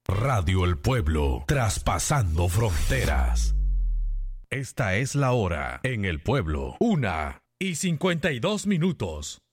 Radio El Pueblo, traspasando fronteras. Esta es la hora en El Pueblo, 1:52.